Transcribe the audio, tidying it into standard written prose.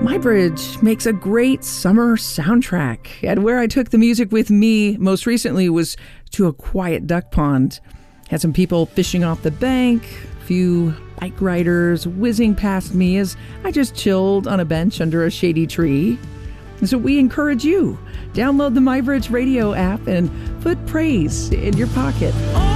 MyBridge makes a great summer soundtrack. And where I took the music with me most recently was to a quiet duck pond. Had some people fishing off the bank, a few bike riders whizzing past me as I just chilled on a bench under a shady tree. And so we encourage you, download the MyBridge radio app and put praise in your pocket.